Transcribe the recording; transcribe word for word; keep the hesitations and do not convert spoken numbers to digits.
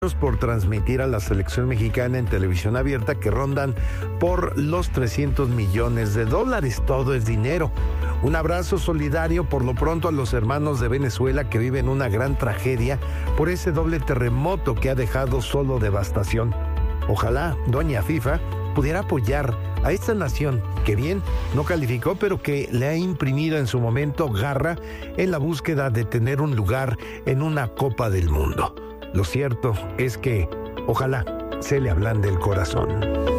por transmitir a la selección mexicana en televisión abierta que rondan por los trescientos millones de dólares. Todo es dinero. Un abrazo solidario por lo pronto a los hermanos de Venezuela que viven una gran tragedia por ese doble terremoto que ha dejado solo devastación. Ojalá doña FIFA pudiera apoyar a esta nación que bien no calificó, pero que le ha imprimido en su momento garra en la búsqueda de tener un lugar en una Copa del Mundo. Lo cierto es que ojalá se le ablande el corazón.